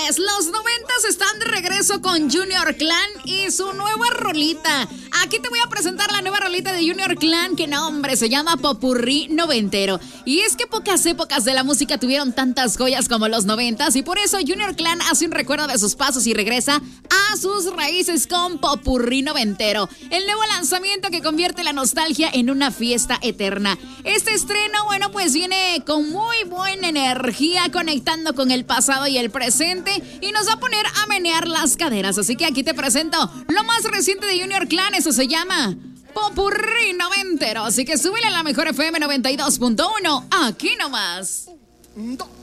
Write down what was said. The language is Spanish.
Señores, los 90s están de regreso con Junior Clan y su nueva rolita. Aquí te voy a presentar la nueva rolita de Junior Clan, que no, hombre, se llama Popurrí Noventero. Y es que pocas épocas de la música tuvieron tantas joyas como los 90s, y por eso Junior Clan hace un recuerdo de sus pasos y regresa a sus raíces con Popurrí Noventero, el nuevo lanzamiento que convierte la nostalgia en una fiesta eterna. Este estreno, bueno, pues viene con muy buena energía, conectando con el pasado y el presente, y nos va a poner a menear las caderas. Así que aquí te presento lo más reciente de Junior Clan. Eso se llama Popurrí Noventero. Así que súbele a la mejor FM 92.1, aquí nomás.